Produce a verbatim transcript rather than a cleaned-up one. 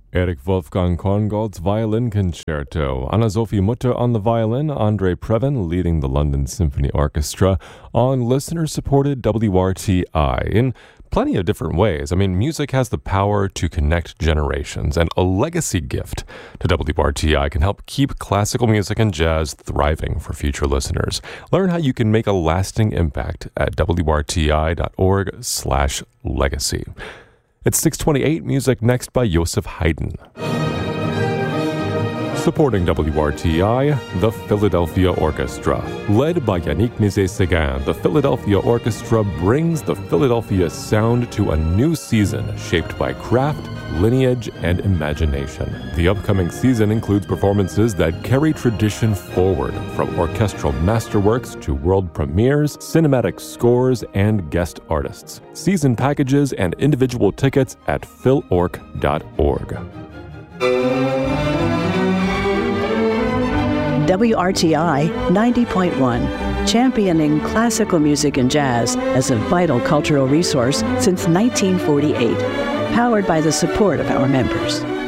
Erich Wolfgang Korngold's Violin Concerto, Anna-Sophie Mutter on the violin, Andre Previn leading the London Symphony Orchestra on listener-supported W R T I in plenty of different ways. I mean, music has the power to connect generations, and a legacy gift to W R T I can help keep classical music and jazz thriving for future listeners. Learn how you can make a lasting impact at W R T I dot org slash legacy. It's six twenty-eight, music next by Joseph Haydn. Supporting W R T I, the Philadelphia Orchestra. Led by Yannick Nézet-Séguin, the Philadelphia Orchestra brings the Philadelphia sound to a new season shaped by craft, lineage, and imagination. The upcoming season includes performances that carry tradition forward, from orchestral masterworks to world premieres, cinematic scores, and guest artists. Season packages and individual tickets at phil orc dot org. W R T I ninety point one, championing classical music and jazz as a vital cultural resource since nineteen forty-eight, powered by the support of our members.